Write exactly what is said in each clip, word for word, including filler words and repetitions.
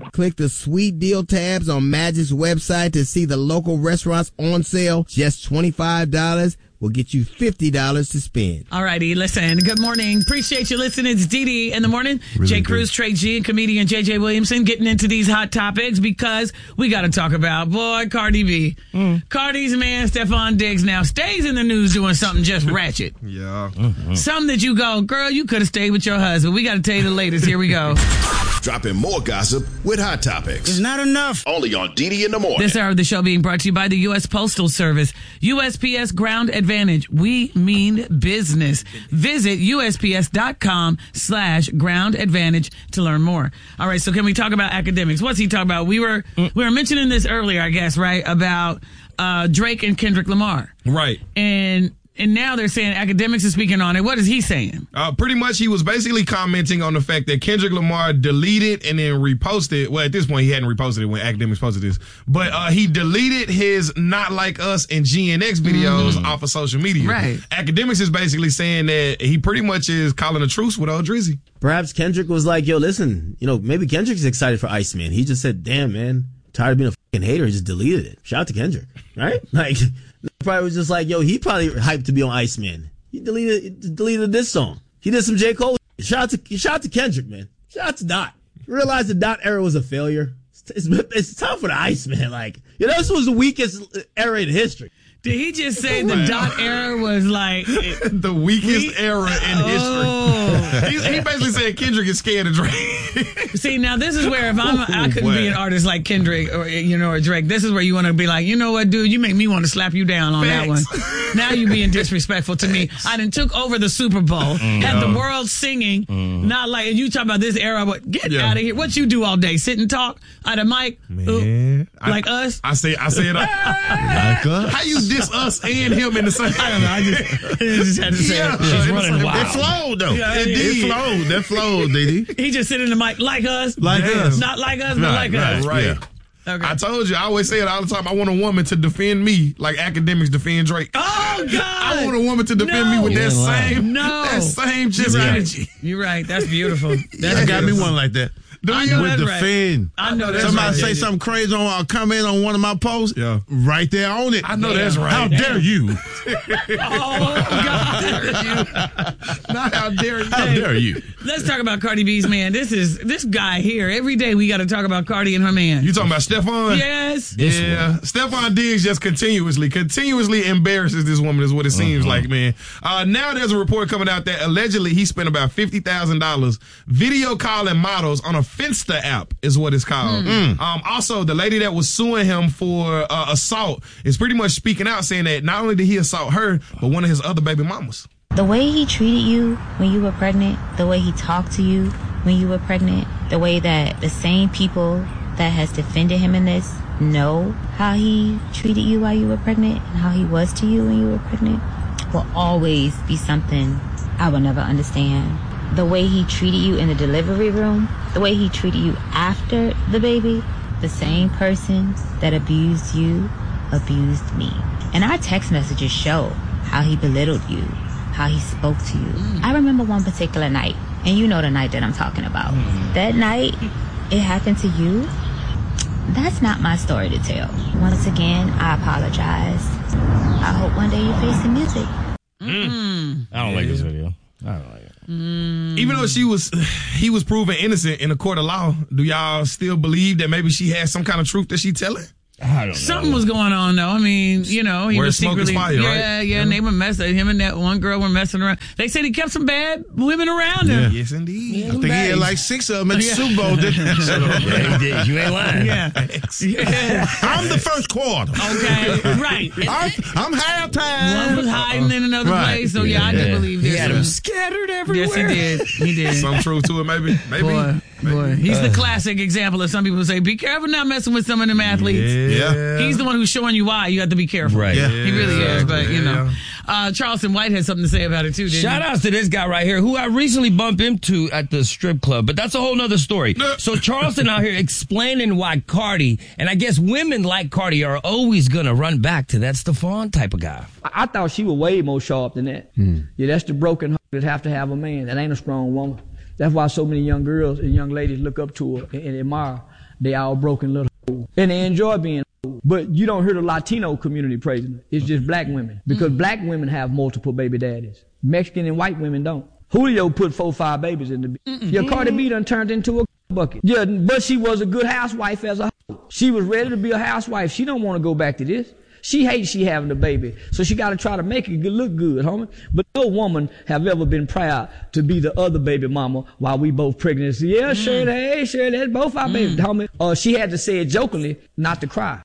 Click the sweet deal tabs on Magic's website to see the local restaurants on sale. Just twenty-five dollars will get you fifty dollars to spend. All righty, listen. Good morning. Appreciate you listening. It's Dee Dee in the morning. Really Jay Cruz, Trey G, and comedian J J Williamson getting into these hot topics because we got to talk about, boy, Cardi B. Mm. Cardi's man, Stephon Diggs, now stays in the news doing something just ratchet. Yeah. Mm-hmm. Something that you go, girl, you could have stayed with your husband. We got to tell you the latest. Here we go. Dropping more gossip with Hot Topics. It's not enough. Only on Dee Dee in the morning. This hour of the show being brought to you by the U S Postal Service. U S P S Ground Advantage. We mean business. Visit U S P S dot com slash ground advantage to learn more. All right, so can we talk about academics? What's he talking about? We were we were mentioning this earlier, I guess, right? About uh, Drake and Kendrick Lamar. Right. And And now they're saying academics are speaking on it. What is he saying? Uh, pretty much he was basically commenting on the fact that Kendrick Lamar deleted and then reposted. Well, at this point, he hadn't reposted it when academics posted this. But uh, he deleted his Not Like Us and G N X videos mm. off of social media. Right. Academics is basically saying that he pretty much is calling a truce with old Drizzy. Perhaps Kendrick was like, yo, listen, you know, maybe Kendrick's excited for Iceman. He just said, damn, man, tired of being a fucking hater. He just deleted it. Shout out to Kendrick, right? Like... Probably was just like, yo, he probably hyped to be on Iceman. He deleted deleted this song. He did some J. Cole. Shout out to shout out to Kendrick, man. Shout out to Dot. Realized the Dot era was a failure. It's, it's, it's time for the Iceman. Like, you know, this was the weakest era in history. Did he just say the Dot era was like the weakest we, era in oh. history? he, he basically said Kendrick is scared of Drake. See, now this is where if I'm, I couldn't be an artist like Kendrick or you know or Drake. This is where you want to be like, you know what, dude, you make me want to slap you down on Facts. that one. Now you being disrespectful to me. I done took over the Super Bowl, mm, had no. the world singing, mm. not like you talking about this era. But get yeah. out of here. What you do all day? Sit and talk at a mic, man. Ooh, I, like us. I say, I say it. Like us. How you diss us and him in the same? I don't know. I just, I just had to say yeah, it. She's running wild. It flowed though. Yeah, it, it flowed. That flowed, did he? He just sit in the mic like us, like Damn. us, not like us, but right, like right, us. Right. Yeah. Okay. I told you, I always say it all the time. I want a woman to defend me like academics defend Drake. Oh, God. I want a woman to defend no. me with that You're same, no. that same just You're energy. Right. You're right. That's beautiful. That's got me one like that. Do I know with that's defend. Right. I know that's Somebody right. say something crazy on a comment on one of my posts. Yeah. Right there on it. I know yeah. that's right. How Damn. dare you? Oh, God. Not how dare you. How dare you? Let's talk about Cardi B's man. This is this guy here. Every day we got to talk about Cardi and her man. You talking about Stephon? Yes. Yeah. Stephon Diggs just continuously, continuously embarrasses this woman is what it seems uh-huh. like, man. Uh, now there's a report coming out that allegedly he spent about fifty thousand dollars video calling models on a Finsta app is what it's called. Mm. Um, also, the lady that was suing him for uh, assault is pretty much speaking out saying that not only did he assault her, but one of his other baby mamas. The way he treated you when you were pregnant, the way he talked to you when you were pregnant, the way that the same people that has defended him in this know how he treated you while you were pregnant and how he was to you when you were pregnant will always be something I will never understand. The way he treated you in the delivery room, the way he treated you after the baby, the same person that abused you abused me. And our text messages show how he belittled you, how he spoke to you. Mm. I remember one particular night, and you know the night that I'm talking about. Mm. That night, it happened to you. That's not my story to tell. Once again, I apologize. I hope one day you face the music. Mm. I don't like this video. I don't like it. Mm. Even though she was, he was proven innocent in a court of law, do y'all still believe that maybe she had some kind of truth that she telling? I don't know. Something was going on, though. I mean, you know, he Where was smoke is secretly, fire, yeah, right? yeah, Yeah. and they were messing. Him and that one girl were messing around. They said he kept some bad women around him. Yes, indeed. I think he had like six of them at the Super Bowl, didn't he? Yeah, he did. You ain't lying. Yeah, yeah. I'm the first quarter. Okay, right. I'm, I'm halftime. One was hiding in another Right. place, so yeah, I do believe He this. had them scattered everywhere. Yes, he did. He did. Some truth to it, maybe. Maybe. Boy, maybe. boy, he's the classic example of some people say, "Be careful not messing with some of them athletes." Yeah. He's the one who's showing you why you have to be careful. Right. Yeah. He really is, but you know. Yeah. Uh, Charleston White had something to say about it too, didn't Shout he? outs to this guy right here, who I recently bumped into at the strip club, but that's a whole nother story. So Charleston out here explaining why Cardi, and I guess women like Cardi are always going to run back to that Stephon type of guy. I, I thought she was way more sharp than that. Hmm. Yeah, that's the broken heart that have to have a man. That ain't a strong woman. That's why so many young girls and young ladies look up to her and, and admire. They all broken little hoes. And they enjoy being hoes. But you don't hear the Latino community praising it. It's just black women. Because mm. black women have multiple baby daddies. Mexican and white women don't. Julio put four, five babies in the bed. Yeah, Cardi B done turned into a bucket. Yeah, but she was a good housewife as a hoe. She was ready to be a housewife. She don't want to go back to this. She hates she having a baby, so she got to try to make it look good, homie. But no woman have ever been proud to be the other baby mama while we both pregnant. So, yeah, mm. Shirley, hey, Shirley, that's both our mm. babies, homie. Uh, she had to say it jokingly, not to cry.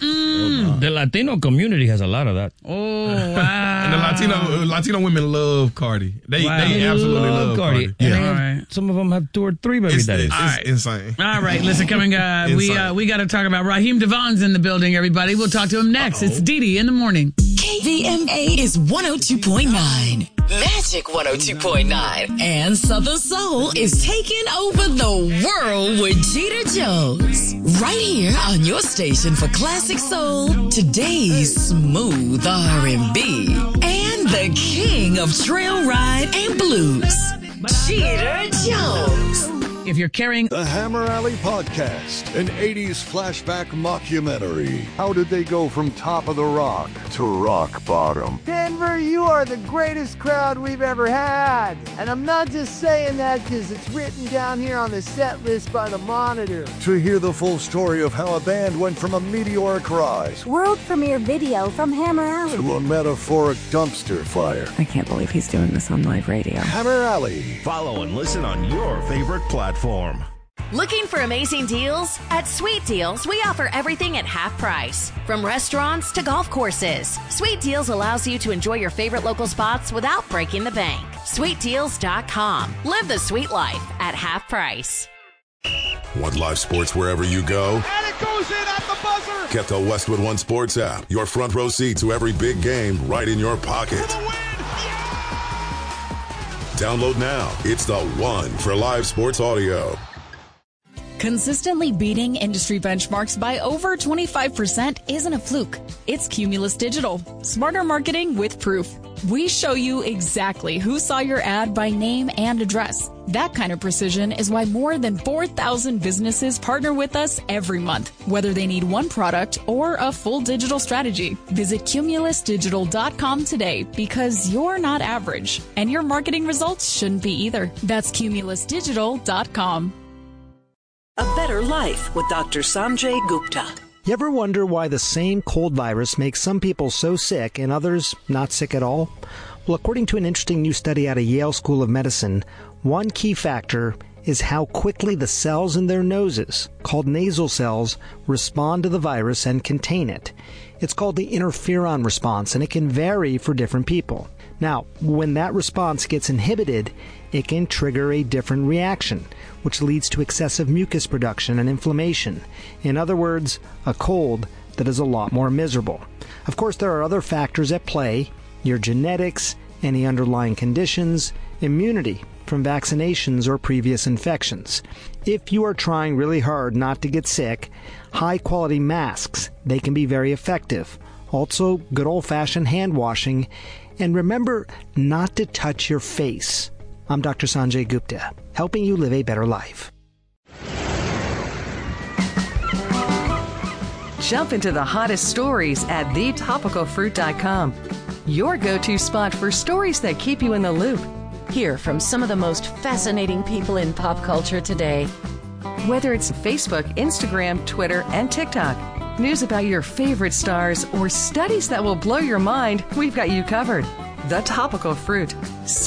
Oh, the Latino community has a lot of that. Oh, wow. And the Latino Latino women love Cardi. They wow. they absolutely love, love Cardi. Cardi. Yeah. Yeah. All right. Some of them have two or three baby it's, daddies. It's, All right. insane. All right, listen, coming uh, we uh, we got to talk about Raheem Devon's in the building, everybody. We'll talk to him next. Uh-oh. It's Didi in the morning. K V M A is one oh two point nine. Magic one oh two point nine. And Southern Soul is taking over the world with Jeter Jones. Right here on your station for classic soul, today's smooth R and B, and the king of trail ride and blues, Jeter Jones. If you're carrying the Hammer Alley Podcast, an eighties flashback mockumentary. How did they go from top of the rock to rock bottom? Denver, you are the greatest crowd we've ever had. And I'm not just saying that because it's written down here on the set list by the Monitor. To hear the full story of how a band went from a meteoric rise, world premiere video from Hammer Alley, to a metaphoric dumpster fire. I can't believe he's doing this on live radio. Hammer Alley. Follow and listen on your favorite platform. Looking for amazing deals? At Sweet Deals, we offer everything at half price. From restaurants to golf courses, Sweet Deals allows you to enjoy your favorite local spots without breaking the bank. sweet deals dot com. Live the sweet life at half price. Want live sports wherever you go? And it goes in at the buzzer! Get the Westwood One Sports app. Your front row seat to every big game right in your pocket. Download now. It's the one for live sports audio. Consistently beating industry benchmarks by over twenty-five percent isn't a fluke. It's Cumulus Digital. Smarter marketing with proof. We show you exactly who saw your ad by name and address. That kind of precision is why more than four thousand businesses partner with us every month, whether they need one product or a full digital strategy. Visit cumulus digital dot com today because you're not average, and your marketing results shouldn't be either. That's cumulus digital dot com. A better life with Doctor Sanjay Gupta. You ever wonder why the same cold virus makes some people so sick and others not sick at all? Well, according to an interesting new study out of Yale School of Medicine, one key factor is how quickly the cells in their noses, called nasal cells, respond to the virus and contain it. It's called the interferon response, and it can vary for different people. Now, when that response gets inhibited, it can trigger a different reaction, which leads to excessive mucus production and inflammation. In other words, a cold that is a lot more miserable. Of course, there are other factors at play: your genetics, any underlying conditions, immunity from vaccinations or previous infections. If you are trying really hard not to get sick, high-quality masks, they can be very effective. Also, good old-fashioned hand washing. And remember not to touch your face. I'm Doctor Sanjay Gupta, helping you live a better life. Jump into the hottest stories at the topical fruit dot com. Your go-to spot for stories that keep you in the loop. Hear from some of the most fascinating people in pop culture today. Whether it's Facebook, Instagram, Twitter, and TikTok, news about your favorite stars, or studies that will blow your mind, we've got you covered. The Topical Fruit.